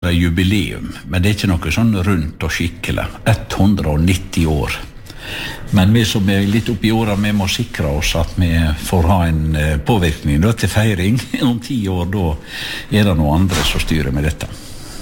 det jubileum, men det ikke noe sånn rundt og skikkelig. 190 år. Men vi som litt oppi året, vi må sikre oss at vi får ha en påvirkning da, til feiring. Om 10 år, da det noen andre som styrer med dette.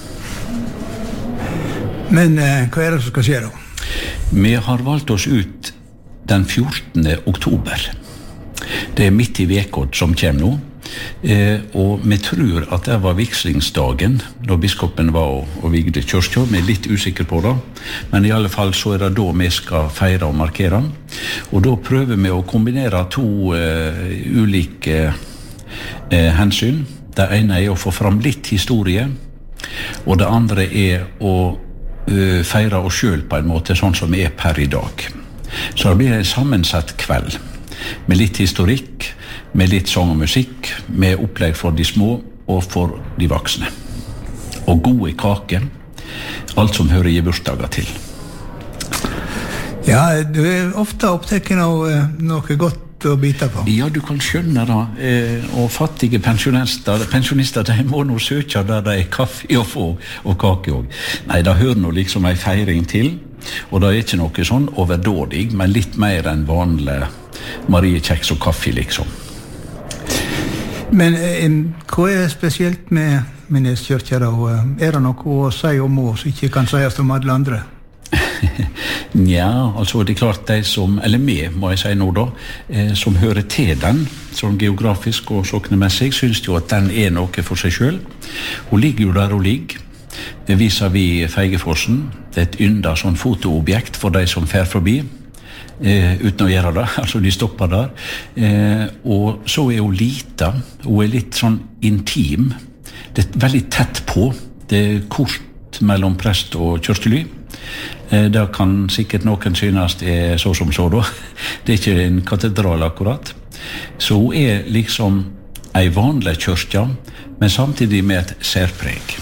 Men hva det som skal skje da? Vi har valgt oss ut den 14. oktober. Det midt i vekod som kommer nå. Og vi tror at det var vigslingsdagen da biskopen var og vigde kyrkja. Vi litt usikre på det, men i alle fall så det da vi skal feire og markere. Og da prøver vi å kombinere 2 ulike hensyn. Det ene å få fram litt historie, og det andre å feire oss selv på en måte sånn som vi per i dag. Så det blir en sammensatt kveld med litt historikk, med litt sang og musikk, med opplegg for de små og for de voksne. Og gode kaker, alt som hører i bursdager til. Ja, du ofte opptatt av noe godt å bite på. Ja, du kan skjønne det. Og fattige pensjonister, de må nå søke der det kaffe å få, og kake også. Nei, det hører nå liksom en feiring til, og det ikke noe sånn overdådig, men litt mer enn vanlig mariekjeks og kaffe, liksom. Men hva spesielt med Menighetskirken da? Det noe å si om oss som ikke kan sies om alle andre? Ja, altså det klart de som, eller vi må jeg si nå da, som hører til den, sånn geografisk og soknemessig, synes jo at den noe for seg selv. Hun ligger jo der hun ligger. Det viser vi Feigefossen. Det et ynda sånn fotoobjekt for de som fer forbi. Uten å gjøre det, altså de stopper der. Og så hun lita, hun litt sånn intim. Det veldig tett på. Det kort mellom prest og kyrkjely. Det kan sikkert noen synes så som så da. Det ikke en katedral akkurat. Så hun liksom en vanlig kyrkja, men samtidig med et særpreg.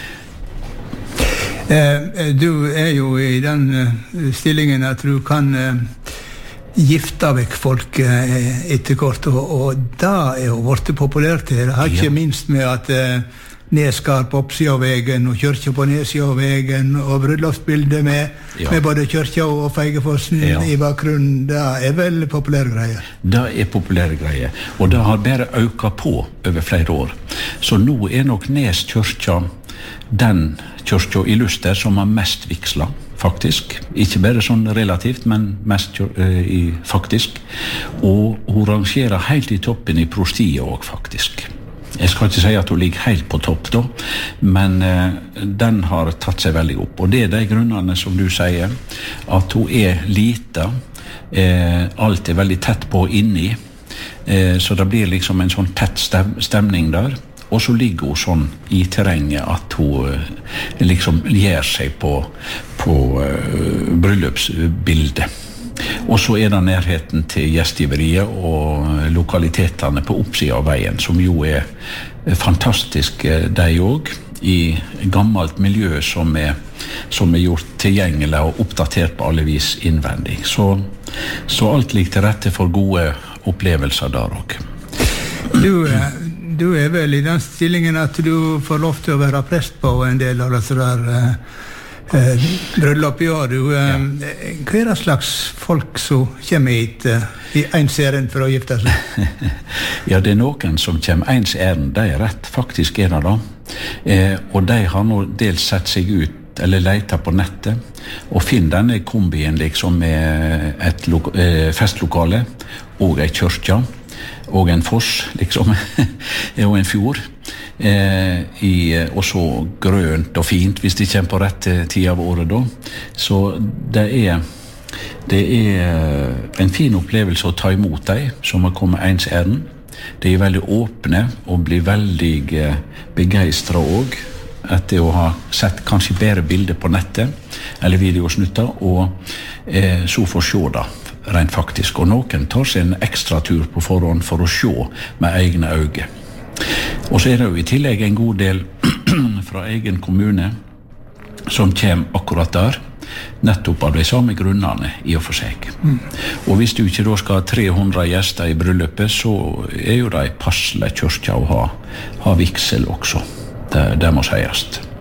Du jo i den stillingen at du kan gifte vekk folk etter kort, og da jo blitt populært her. Det har ikke minst med at Neskar på oppsida av vegen og kyrkja på nedsida av vegen og bryllupsbildet med både kyrkja og Feigefossen i bakgrunnen. Det vel populære greier. Det populære greier, og det har bare økt på over flere år. Så nå nok Nes kyrkja den kyrkja i Luster som har mest vigsla, faktisk. Ikke bare sånn relativt, men mest faktisk. Og hun rangerer helt i toppen i prostiet også, faktisk. Jeg skal ikke si at hun ligger helt på topp da, men den har tatt seg veldig opp. Og det de grunnene som du sier, at hun lita, alt veldig tett på inni, så det blir liksom en sånn tett stemning der. Og så ligger hun sånn i terrenget at hun liksom gjør seg på bryllupsbildet. Og så det nærheten til gjestgiveriet og lokalitetene på oppsiden av veien, som jo fantastisk de også, i gammelt miljø som gjort tilgjengelig og oppdatert på alle vis innvendig. Så alt ligger til rette for gode opplevelser der også. Du vel i den stillingen at du får lov til å være prest på en del av disse der bryllup i år. Hva det slags folk som kommer hit i ens ærend for å gifte seg? Ja, det noen som kommer ens ærend, det rett, faktisk det da. Og de har nå dels sett seg ut eller leter på nettet og finner denne kombien liksom med et festlokale og en kyrkja og en foss liksom og en fjord og så grønt og fint hvis de kommer på rett tid av året da. Så det en fin opplevelse å ta imot deg som har kommet ens ærend. De veldig åpne og blir veldig begeistret også etter å ha sett kanskje bedre bilder på nettet eller videosnutter og så får se da rent faktisk, og noen tar seg en ekstra tur på forhånd for å se med egne øyne. Og så det jo i tillegg en god del fra egen kommune som kommer akkurat der, nettopp av de samme grunnene i og for seg. Og hvis du ikke da skal ha 300 gjester i bryllupet, så jo det passelig kyrkja å ha vigsel også. Det må sies.